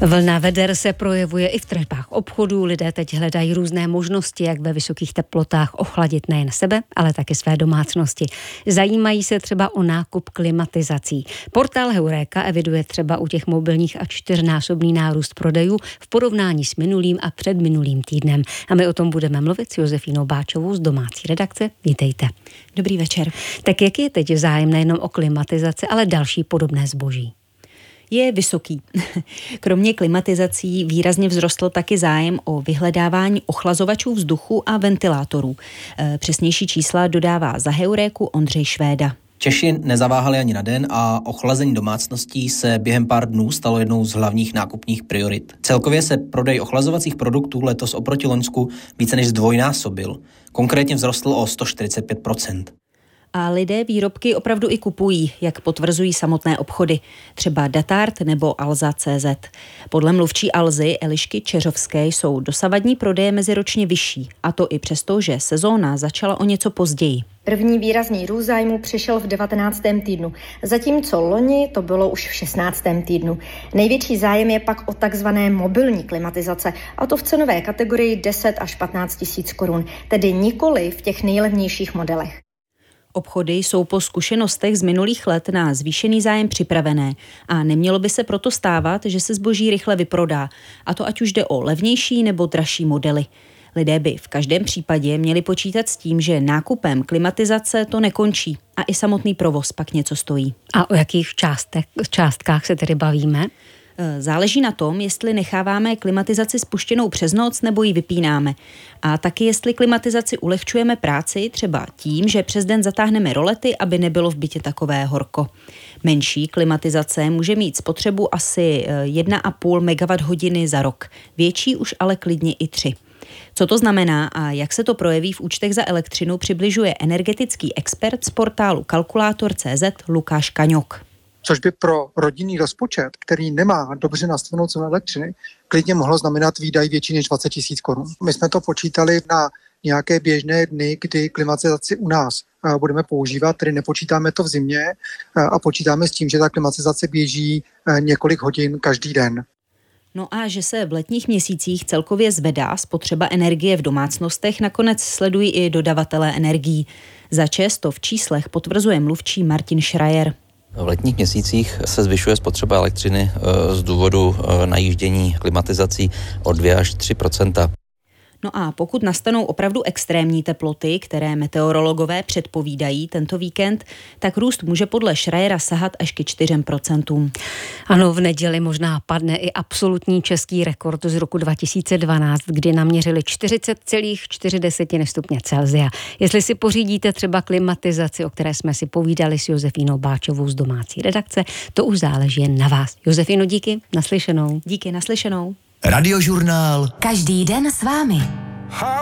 Vlna veder se projevuje i v tržbách obchodů. Lidé teď hledají různé možnosti, jak ve vysokých teplotách ochladit nejen sebe, ale také své domácnosti. Zajímají se třeba o nákup klimatizací. Portál Heureka eviduje třeba u těch mobilních a 4násobný nárůst prodejů v porovnání s minulým a předminulým týdnem. A my o tom budeme mluvit s Josefínou Báčovou z domácí redakce. Vítejte. Dobrý večer. Tak jak je teď zájem nejenom o klimatizaci, ale další podobné zboží? Je vysoký. Kromě klimatizací výrazně vzrostl taky zájem o vyhledávání ochlazovačů vzduchu a ventilátorů. Přesnější čísla dodává za Heuréku Ondřej Švéda. Češi nezaváhali ani na den a ochlazení domácností se během pár dnů stalo jednou z hlavních nákupních priorit. Celkově se prodej ochlazovacích produktů letos oproti loňsku více než zdvojnásobil. Konkrétně vzrostl o 145%. A lidé výrobky opravdu i kupují, jak potvrzují samotné obchody, třeba Datart nebo Alza.cz. Podle mluvčí Alzy Elišky Čeřovské jsou dosavadní prodeje meziročně vyšší, a to i přesto, že sezóna začala o něco později. První výrazný růst zájmu přišel v 19. týdnu, zatímco loni to bylo už v 16. týdnu. Největší zájem je pak o takzvané mobilní klimatizace, a to v cenové kategorii 10 až 15 tisíc korun, tedy nikoli v těch nejlevnějších modelech. Obchody jsou po zkušenostech z minulých let na zvýšený zájem připravené a nemělo by se proto stávat, že se zboží rychle vyprodá, a to ať už jde o levnější nebo dražší modely. Lidé by v každém případě měli počítat s tím, že nákupem klimatizace to nekončí a i samotný provoz pak něco stojí. A o jakých částkách se tedy bavíme? Záleží na tom, jestli necháváme klimatizaci spuštěnou přes noc nebo ji vypínáme. A taky jestli klimatizaci ulehčujeme práci, třeba tím, že přes den zatáhneme rolety, aby nebylo v bytě takové horko. Menší klimatizace může mít spotřebu asi 1,5 MWh za rok. Větší už ale klidně i 3. Co to znamená a jak se to projeví v účtech za elektřinu, přibližuje energetický expert z portálu Kalkulátor.cz Lukáš Kaňok. Což by pro rodinný rozpočet, který nemá dobře nastavenou cenu elektřiny, klidně mohlo znamenat výdaj větší než 20 tisíc korun. My jsme to počítali na nějaké běžné dny, kdy klimatizaci u nás budeme používat, tedy nepočítáme to v zimě a počítáme s tím, že ta klimatizace běží několik hodin každý den. No a že se v letních měsících celkově zvedá spotřeba energie v domácnostech, nakonec sledují i dodavatelé energií. Za ČEZ to v číslech potvrzuje mluvčí Martin Schreier. V letních měsících se zvyšuje spotřeba elektřiny z důvodu najíždění klimatizací o 2 až 3%. No a pokud nastanou opravdu extrémní teploty, které meteorologové předpovídají tento víkend, tak růst může podle Schreiera sahat až ke 4%. Ano, v neděli možná padne i absolutní český rekord z roku 2012, kdy naměřili 40,4 stupně Celsia. Jestli si pořídíte třeba klimatizaci, o které jsme si povídali s Josefínou Báčovou z domácí redakce, to už záleží jen na vás. Josefíno, díky, naslyšenou. Díky, naslyšenou. Radiožurnál. Každý den s vámi.